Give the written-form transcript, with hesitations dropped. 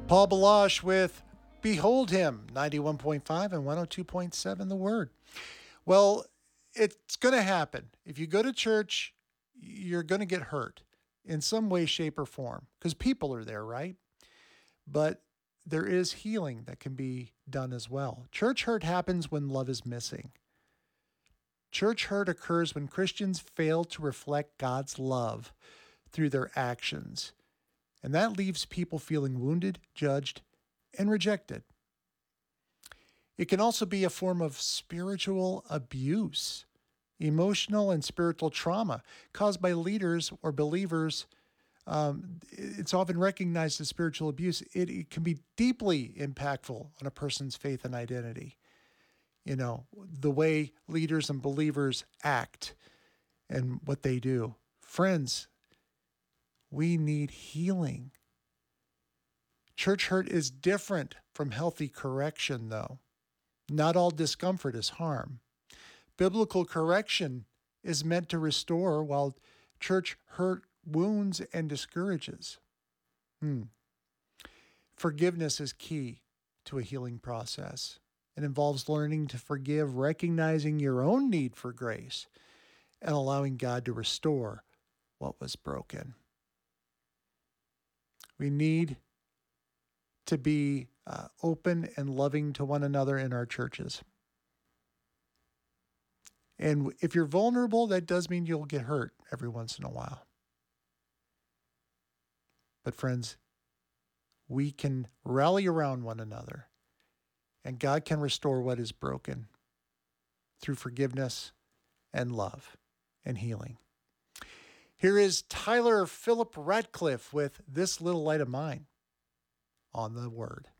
Paul Balash with Behold Him, 91.5 and 102.7 The Word. Well, it's going to happen. If you go to church, you're going to get hurt in some way, shape, or form because people are there, right? But there is healing that can be done as well. Church hurt happens when love is missing. Church hurt occurs when Christians fail to reflect God's love through their actions. And that leaves people feeling wounded, judged, and rejected. It can also be a form of spiritual abuse, emotional and spiritual trauma caused by leaders or believers. It's often recognized as spiritual abuse. It can be deeply impactful on a person's faith and identity. You know, the way leaders and believers act and what they do. Friends, we need healing. Church hurt is different from healthy correction, though. Not all discomfort is harm. Biblical correction is meant to restore, while church hurt wounds and discourages. Forgiveness is key to a healing process. It involves learning to forgive, recognizing your own need for grace, and allowing God to restore what was broken. We need to be open and loving to one another in our churches. And if you're vulnerable, that does mean you'll get hurt every once in a while. But friends, we can rally around one another, and God can restore what is broken through forgiveness and love and healing. Here is Tyler Philip Ratcliffe with This Little Light of Mine on the Word.